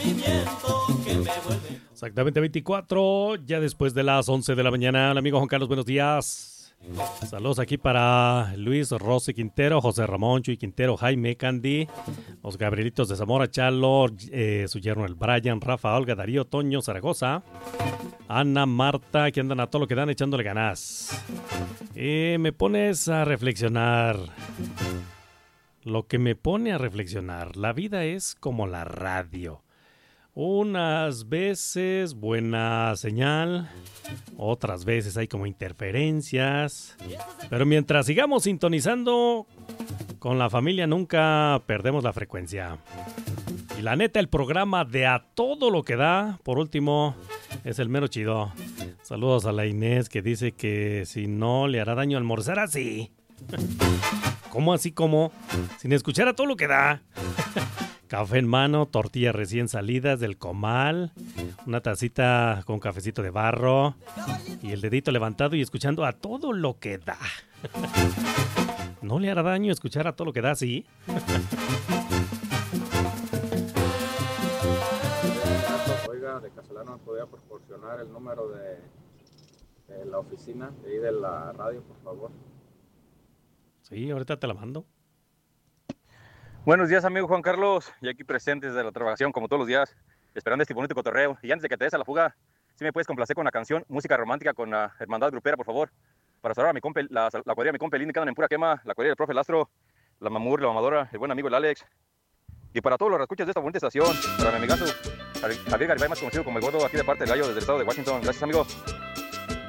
Exactamente 24, ya después de las 11 de la mañana. El amigo Juan Carlos, buenos días. Saludos aquí para Luis Rosy Quintero, José Ramón Chuy Quintero, Jaime Candy, los Gabrielitos de Zamora, Chalo, su yerno el Brian, Rafa, Olga, Darío, Toño, Zaragoza, Ana, Marta, que andan a todo lo que dan echándole ganas. Me pones a reflexionar. Lo que me pone a reflexionar, la vida es como la radio. Unas veces buena señal, otras veces hay como interferencias, pero mientras sigamos sintonizando con la familia nunca perdemos la frecuencia. Y la neta, el programa de A Todo Lo Que Da, por último, es el mero chido. Saludos a la Inés que dice que si no le hará daño almorzar así. ¿Cómo así como? Sin escuchar A Todo Lo Que Da. Café en mano, tortillas recién salidas del comal, una tacita con cafecito de barro y el dedito levantado y escuchando A Todo Lo Que Da. ¿No le hará daño escuchar A Todo Lo Que Da así? Oiga, de casualidad no me podía proporcionar el número de la oficina de ahí de la radio, por favor. Sí, ahorita te la mando. Buenos días, amigo Juan Carlos, y aquí presentes de la trabajación como todos los días, esperando este bonito cotorreo. Y antes de que te des a la fuga, si me puedes complacer con la canción Música Romántica con la Hermandad Grupera, por favor, para saludar a mi compa, la cuadrilla de mi compa Elín, que andan en pura quema, la cuadrilla del profe Lastro, la Mamur, la Mamadora, el buen amigo el Alex, y para todos los escuchas de esta bonita estación, para mi amigazo Javier Garibay, más conocido como el Gordo, aquí de parte del Gallo, desde el estado de Washington. Gracias, amigo.